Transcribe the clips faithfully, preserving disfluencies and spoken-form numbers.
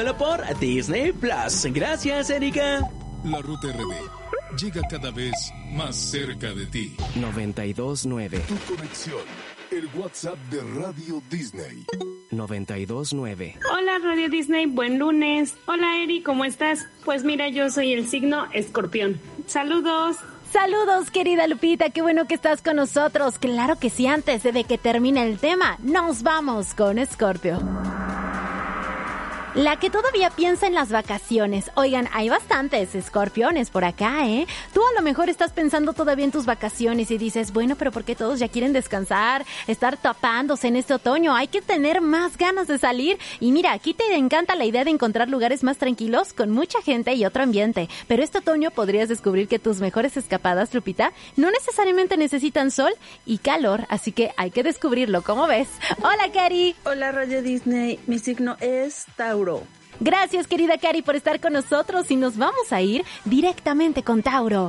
Solo por Disney Plus. Gracias, Erika. La Ruta R D llega cada vez más cerca de ti. noventa y dos punto nueve. Tu conexión. El WhatsApp de Radio Disney. noventa y dos punto nueve. Hola Radio Disney, buen lunes. Hola Eri, ¿cómo estás? Pues mira, yo soy el signo Escorpión. Saludos. Saludos, querida Lupita, qué bueno que estás con nosotros. Claro que sí, antes de que termine el tema, nos vamos con Escorpio. La que todavía piensa en las vacaciones. Oigan, hay bastantes escorpiones por acá, ¿eh? Tú a lo mejor estás pensando todavía en tus vacaciones y dices, bueno, pero ¿por qué todos ya quieren descansar? Estar tapándose en este otoño. Hay que tener más ganas de salir. Y mira, aquí te encanta la idea de encontrar lugares más tranquilos, con mucha gente y otro ambiente. Pero este otoño podrías descubrir que tus mejores escapadas, Lupita, no necesariamente necesitan sol y calor. Así que hay que descubrirlo, ¿cómo ves? Hola, Cari. Hola, Radio Disney. Mi signo es Tauro. Gracias, querida Cari, por estar con nosotros y nos vamos a ir directamente con Tauro.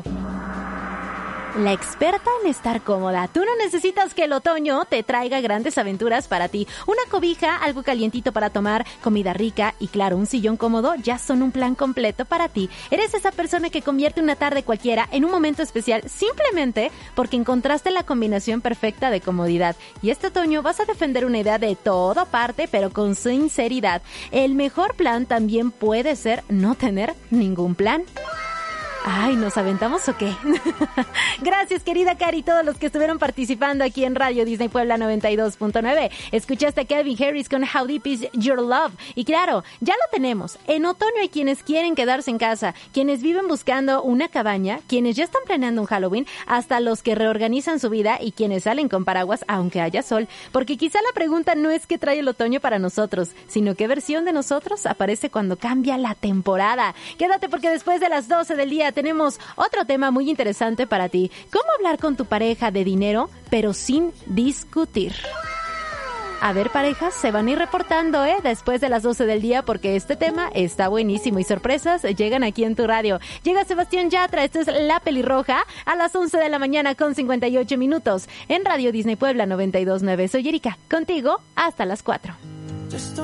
La experta en estar cómoda. Tú no necesitas que el otoño te traiga grandes aventuras para ti. Una cobija, algo calientito para tomar, comida rica y claro, un sillón cómodo ya son un plan completo para ti. Eres esa persona que convierte una tarde cualquiera en un momento especial simplemente porque encontraste la combinación perfecta de comodidad. Y este otoño vas a defender una idea de toda parte, pero con sinceridad. El mejor plan también puede ser no tener ningún plan. Ay, ¿nos aventamos o qué? Gracias, querida Cari, y todos los que estuvieron participando aquí en Radio Disney Puebla noventa y dos punto nueve. Escuchaste a Calvin Harris con How Deep Is Your Love. Y claro, ya lo tenemos. En otoño hay quienes quieren quedarse en casa, quienes viven buscando una cabaña, quienes ya están planeando un Halloween, hasta los que reorganizan su vida y quienes salen con paraguas aunque haya sol. Porque quizá la pregunta no es qué trae el otoño para nosotros, sino qué versión de nosotros aparece cuando cambia la temporada. Quédate porque después de las doce del día tenemos otro tema muy interesante para ti. ¿Cómo hablar con tu pareja de dinero, pero sin discutir? A ver, parejas, se van a ir reportando, ¿eh? Después de las doce del día, porque este tema está buenísimo y sorpresas llegan aquí en tu radio. Llega Sebastián Yatra, esto es La Pelirroja, a las once de la mañana con cincuenta y ocho minutos, en Radio Disney Puebla noventa y dos punto nueve. Soy Erika, contigo hasta las cuatro.